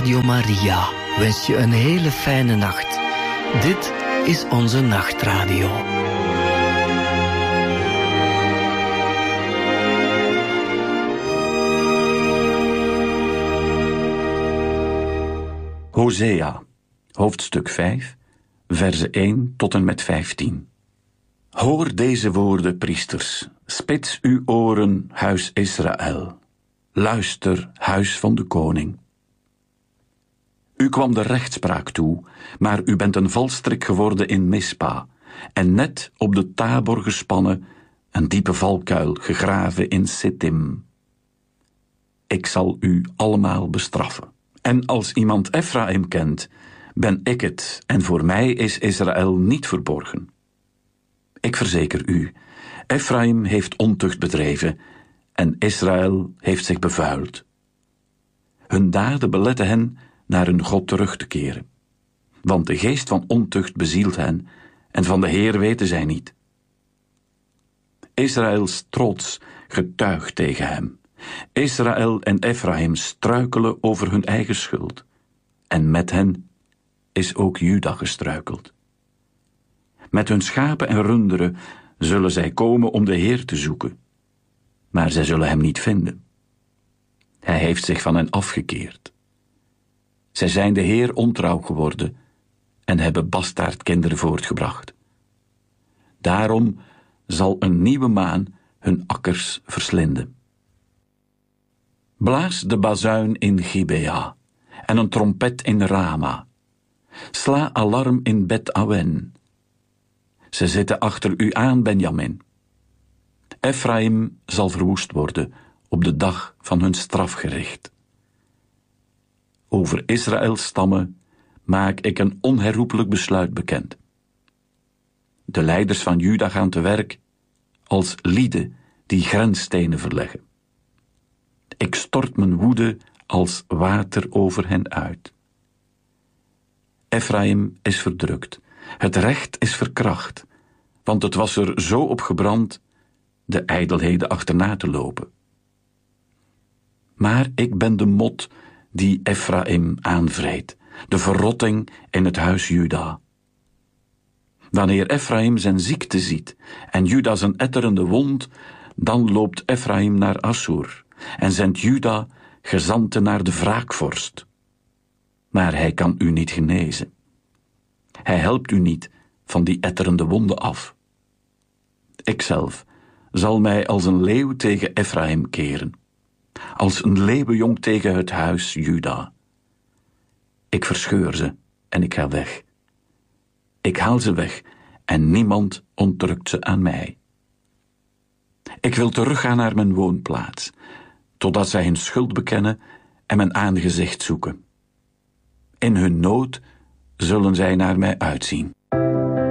Radio Maria wens je een hele fijne nacht. Dit is onze nachtradio. Hosea, hoofdstuk 5, verse 1 tot en met 15. Hoor deze woorden, priesters. Spits uw oren, huis Israël. Luister, huis van de koning. U kwam de rechtspraak toe, maar u bent een valstrik geworden in Mispa, en net op de Tabor gespannen, een diepe valkuil gegraven in Sittim. Ik zal u allemaal bestraffen. En als iemand Efraïm kent, ben ik het, en voor mij is Israël niet verborgen. Ik verzeker u, Efraïm heeft ontucht bedreven, en Israël heeft zich bevuild. Hun daden beletten hen naar hun God terug te keren. Want de geest van ontucht bezielt hen, en van de Heer weten zij niet. Israëls trots getuigt tegen hem. Israël en Efraïm struikelen over hun eigen schuld. En met hen is ook Juda gestruikeld. Met hun schapen en runderen zullen zij komen om de Heer te zoeken. Maar zij zullen hem niet vinden. Hij heeft zich van hen afgekeerd. Zij zijn de Heer ontrouw geworden en hebben bastaardkinderen voortgebracht. Daarom zal een nieuwe maan hun akkers verslinden. Blaas de bazuin in Gibea en een trompet in Rama. Sla alarm in Bet-Awen. Ze zitten achter u aan, Benjamin. Efraïm zal verwoest worden op de dag van hun strafgericht. Over Israëls stammen maak ik een onherroepelijk besluit bekend. De leiders van Juda gaan te werk als lieden die grensstenen verleggen. Ik stort mijn woede als water over hen uit. Efraïm is verdrukt, het recht is verkracht, want het was er zo op gebrand de ijdelheden achterna te lopen. Maar ik ben de mot die Efraïm aanvreet, de verrotting in het huis Juda. Wanneer Efraïm zijn ziekte ziet en Juda zijn etterende wond, dan loopt Efraïm naar Assur en zendt Juda gezanten naar de wraakvorst. Maar hij kan u niet genezen. Hij helpt u niet van die etterende wonden af. Ikzelf zal mij als een leeuw tegen Efraïm keren, als een leeuwenjong tegen het huis Juda. Ik verscheur ze en ik ga weg. Ik haal ze weg en niemand ontrukt ze aan mij. Ik wil teruggaan naar mijn woonplaats, totdat zij hun schuld bekennen en mijn aangezicht zoeken. In hun nood zullen zij naar mij uitzien.